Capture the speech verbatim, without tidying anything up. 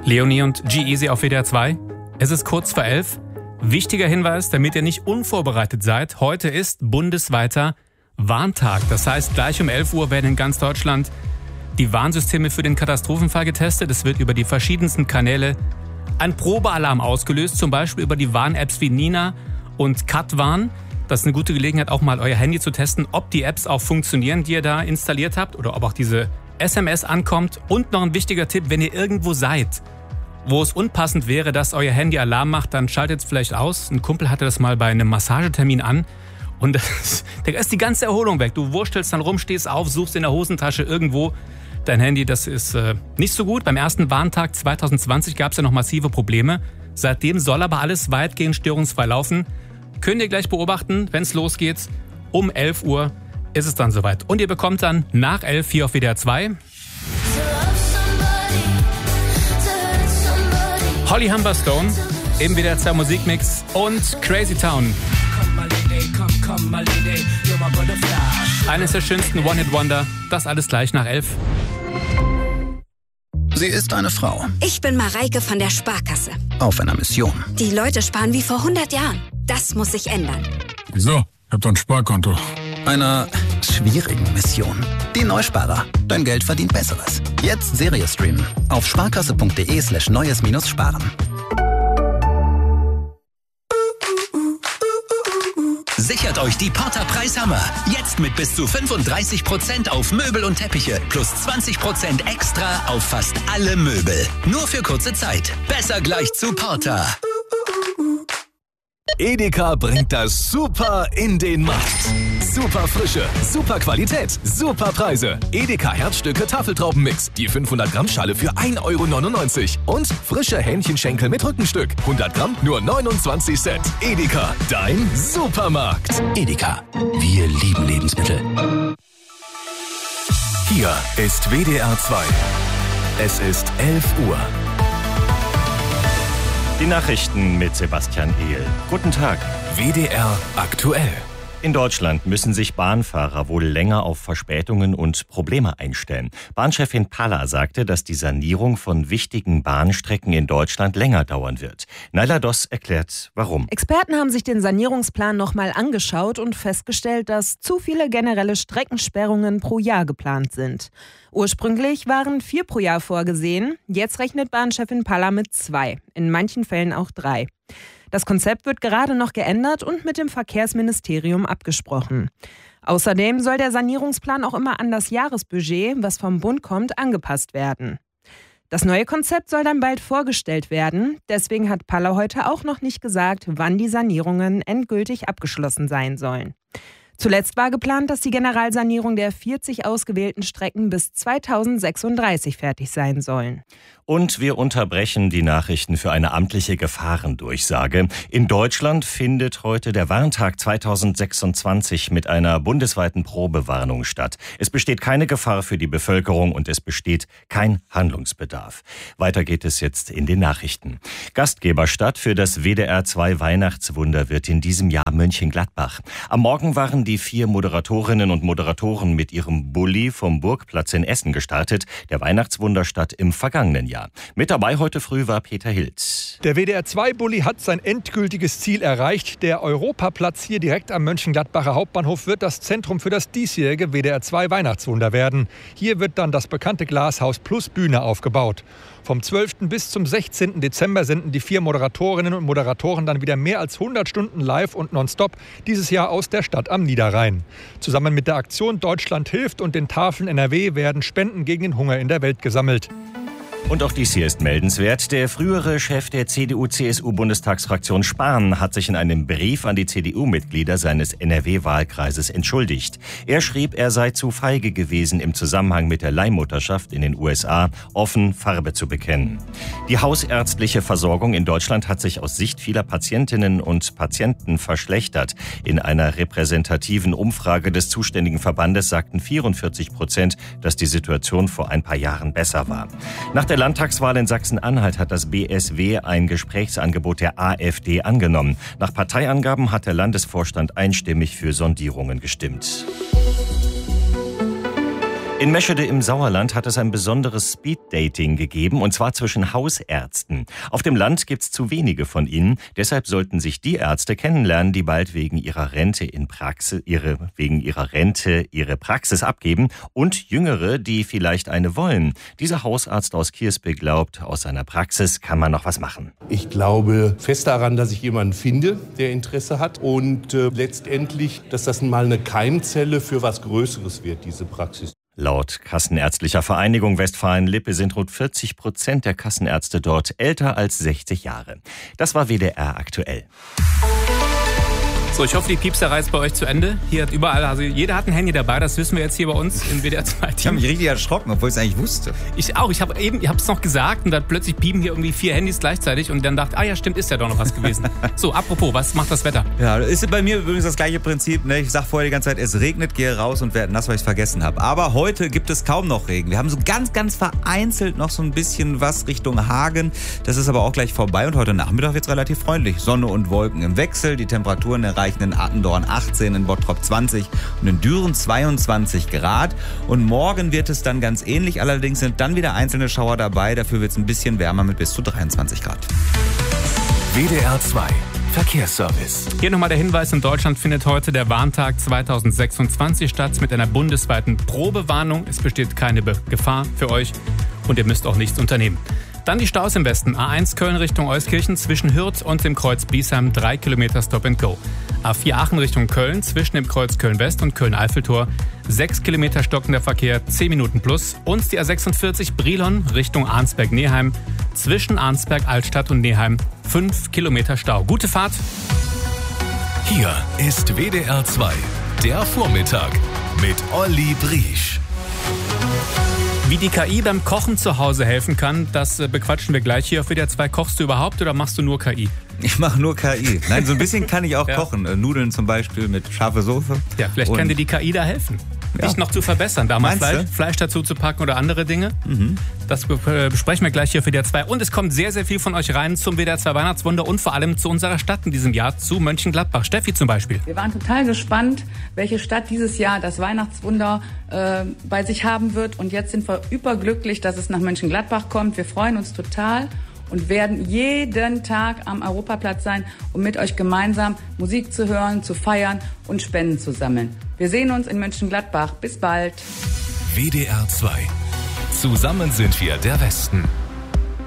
Leonie und G-Eazy auf W D R zwei. Es ist kurz vor elf. Wichtiger Hinweis, damit ihr nicht unvorbereitet seid. Heute ist bundesweiter Warntag. Das heißt, gleich um elf Uhr werden in ganz Deutschland die Warnsysteme für den Katastrophenfall getestet. Es wird über die verschiedensten Kanäle ein Probealarm ausgelöst, zum Beispiel über die Warn-Apps wie Nina und Katwarn. Das ist eine gute Gelegenheit, auch mal euer Handy zu testen, ob die Apps auch funktionieren, die ihr da installiert habt, oder ob auch diese S M S ankommt. Und noch ein wichtiger Tipp, wenn ihr irgendwo seid, wo es unpassend wäre, dass euer Handy Alarm macht, dann schaltet es vielleicht aus. Ein Kumpel hatte das mal bei einem Massagetermin an und das, da ist die ganze Erholung weg. Du wurstelst dann rum, stehst auf, suchst in der Hosentasche irgendwo dein Handy. Das ist äh, nicht so gut. Beim ersten Warntag zwanzig zwanzig gab es ja noch massive Probleme. Seitdem soll aber alles weitgehend störungsfrei laufen. Könnt ihr gleich beobachten, wenn es losgeht. Um elf Uhr ist es dann soweit. Und ihr bekommt dann nach elf hier auf W D R zwei Holly Humberstone im W D R zwei Musikmix und Crazy Town. Eines der schönsten One-Hit-Wonder. Das alles gleich nach elf. Sie ist eine Frau. Ich bin Mareike von der Sparkasse. Auf einer Mission. Die Leute sparen wie vor hundert Jahren. Das muss sich ändern. Wieso? Ich hab doch ein Sparkonto. Einer schwierigen Mission. Die Neusparer. Dein Geld verdient Besseres. Jetzt Serie streamen. Auf sparkasse.de slash neues minus sparen. Sichert euch die Porter Preishammer. Jetzt mit bis zu fünfunddreißig Prozent auf Möbel und Teppiche. Plus zwanzig Prozent extra auf fast alle Möbel. Nur für kurze Zeit. Besser gleich zu Porter. Edeka bringt das Super in den Markt. Super Frische, super Qualität, super Preise. Edeka Herzstücke Tafeltraubenmix. Die fünfhundert Gramm Schale für ein Euro neunundneunzig. Und frische Hähnchenschenkel mit Rückenstück. hundert Gramm nur neunundzwanzig Cent. Edeka, dein Supermarkt. Edeka, wir lieben Lebensmittel. Hier ist W D R zwei. Es ist elf Uhr. Die Nachrichten mit Sebastian Ehl. Guten Tag. W D R aktuell. In Deutschland müssen sich Bahnfahrer wohl länger auf Verspätungen und Probleme einstellen. Bahnchefin Palla sagte, dass die Sanierung von wichtigen Bahnstrecken in Deutschland länger dauern wird. Naila Doss erklärt, warum. Experten haben sich den Sanierungsplan nochmal angeschaut und festgestellt, dass zu viele generelle Streckensperrungen pro Jahr geplant sind. Ursprünglich waren vier pro Jahr vorgesehen. Jetzt rechnet Bahnchefin Palla mit zwei, in manchen Fällen auch drei. Das Konzept wird gerade noch geändert und mit dem Verkehrsministerium abgesprochen. Außerdem soll der Sanierungsplan auch immer an das Jahresbudget, was vom Bund kommt, angepasst werden. Das neue Konzept soll dann bald vorgestellt werden. Deswegen hat Palla heute auch noch nicht gesagt, wann die Sanierungen endgültig abgeschlossen sein sollen. Zuletzt war geplant, dass die Generalsanierung der vierzig ausgewählten Strecken bis zweitausendsechsunddreißig fertig sein sollen. Und wir unterbrechen die Nachrichten für eine amtliche Gefahrendurchsage. In Deutschland findet heute der Warntag zweitausendsechsundzwanzig mit einer bundesweiten Probewarnung statt. Es besteht keine Gefahr für die Bevölkerung und es besteht kein Handlungsbedarf. Weiter geht es jetzt in den Nachrichten. Gastgeberstadt für das W D R zwei Weihnachtswunder wird in diesem Jahr Mönchengladbach. Am Morgen waren die vier Moderatorinnen und Moderatoren mit ihrem Bulli vom Burgplatz in Essen gestartet, der Weihnachtswunderstadt im vergangenen Jahr. Mit dabei heute früh war Peter Hild. Der W D R zwei Bulli hat sein endgültiges Ziel erreicht. Der Europaplatz hier direkt am Mönchengladbacher Hauptbahnhof wird das Zentrum für das diesjährige W D R zwei Weihnachtswunder werden. Hier wird dann das bekannte Glashaus plus Bühne aufgebaut. Vom zwölften bis zum sechzehnten Dezember senden die vier Moderatorinnen und Moderatoren dann wieder mehr als hundert Stunden live und nonstop, dieses Jahr aus der Stadt am Niederrhein. Zusammen mit der Aktion Deutschland hilft und den Tafeln N R W werden Spenden gegen den Hunger in der Welt gesammelt. Und auch dies hier ist meldenswert. Der frühere Chef der C D U C S U-Bundestagsfraktion Spahn hat sich in einem Brief an die C D U-Mitglieder seines N R W-Wahlkreises entschuldigt. Er schrieb, er sei zu feige gewesen, im Zusammenhang mit der Leihmutterschaft in den U S A offen Farbe zu bekennen. Die hausärztliche Versorgung in Deutschland hat sich aus Sicht vieler Patientinnen und Patienten verschlechtert. In einer repräsentativen Umfrage des zuständigen Verbandes sagten vierundvierzig Prozent, dass die Situation vor ein paar Jahren besser war. Nach der Landtagswahl in Sachsen-Anhalt hat das B S W ein Gesprächsangebot der AfD angenommen. Nach Parteiangaben hat der Landesvorstand einstimmig für Sondierungen gestimmt. In Meschede im Sauerland hat es ein besonderes Speed-Dating gegeben, und zwar zwischen Hausärzten. Auf dem Land gibt's zu wenige von ihnen, deshalb sollten sich die Ärzte kennenlernen, die bald wegen ihrer Rente in Praxis, ihre, wegen ihrer Rente ihre Praxis abgeben, und Jüngere, die vielleicht eine wollen. Dieser Hausarzt aus Kierspe glaubt, aus seiner Praxis kann man noch was machen. Ich glaube fest daran, dass ich jemanden finde, der Interesse hat, und äh, letztendlich, dass das mal eine Keimzelle für was Größeres wird, diese Praxis. Laut Kassenärztlicher Vereinigung Westfalen-Lippe sind rund vierzig Prozent der Kassenärzte dort älter als sechzig Jahre. Das war W D R aktuell. So, ich hoffe, die Piepserei ist bei euch zu Ende. Hier hat überall, also jeder hat ein Handy dabei, das wissen wir jetzt hier bei uns im W D R zwei Team. Ich habe mich richtig erschrocken, obwohl ich es eigentlich wusste. Ich auch, ich habe eben, ich habe es noch gesagt, und dann plötzlich piepen hier irgendwie vier Handys gleichzeitig und dann dachte, ah ja, stimmt, ist ja doch noch was gewesen. So, apropos, was macht das Wetter? Ja, ist bei mir übrigens das gleiche Prinzip. Ne? Ich sag vorher die ganze Zeit, es regnet, gehe raus und werde nass, weil ich es vergessen habe. Aber heute gibt es kaum noch Regen. Wir haben so ganz, ganz vereinzelt noch so ein bisschen was Richtung Hagen. Das ist aber auch gleich vorbei, und heute Nachmittag wird es relativ freundlich. Sonne und Wolken im Wechsel. Die Temperaturen erreichen in Attendorn achtzehn, in Bottrop zwanzig und in Düren zweiundzwanzig Grad. Und morgen wird es dann ganz ähnlich. Allerdings sind dann wieder einzelne Schauer dabei. Dafür wird es ein bisschen wärmer mit bis zu dreiundzwanzig Grad. W D R zwei Verkehrsservice. Hier nochmal der Hinweis, in Deutschland findet heute der Warntag zweitausendsechsundzwanzig statt mit einer bundesweiten Probewarnung. Es besteht keine Be- Gefahr für euch und ihr müsst auch nichts unternehmen. Dann die Staus im Westen. A eins Köln Richtung Euskirchen zwischen Hürth und dem Kreuz Biesheim, drei Kilometer Stop and Go. A vier Aachen Richtung Köln zwischen dem Kreuz Köln-West und Köln-Eiffeltor, sechs Kilometer stockender Verkehr, zehn Minuten plus. Und die A sechsundvierzig Brilon Richtung Arnsberg-Neheim zwischen Arnsberg-Altstadt und Neheim, fünf Kilometer Stau. Gute Fahrt. Hier ist W D R zwei, der Vormittag mit Olli Briesch. Wie die K I beim Kochen zu Hause helfen kann, das bequatschen wir gleich hier auf W D R zwei. Kochst du überhaupt oder machst du nur K I? Ich mache nur K I. Nein, so ein bisschen kann ich auch ja. kochen. Äh, Nudeln zum Beispiel mit scharfer Soße. Ja, vielleicht Und kann dir die K I da helfen, ja. dich noch zu verbessern. Da mal Fleisch, du? Fleisch dazu zu packen oder andere Dinge. Mhm. Das be- besprechen wir gleich hier auf W D R zwei. Und es kommt sehr, sehr viel von euch rein zum W D R zwei Weihnachtswunder und vor allem zu unserer Stadt in diesem Jahr, zu Mönchengladbach. Steffi zum Beispiel. Wir waren total gespannt, welche Stadt dieses Jahr das Weihnachtswunder äh, bei sich haben wird. Und jetzt sind wir überglücklich, dass es nach Mönchengladbach kommt. Wir freuen uns total und werden jeden Tag am Europaplatz sein, um mit euch gemeinsam Musik zu hören, zu feiern und Spenden zu sammeln. Wir sehen uns in Mönchengladbach. Bis bald. W D R zwei. Zusammen sind wir der Westen.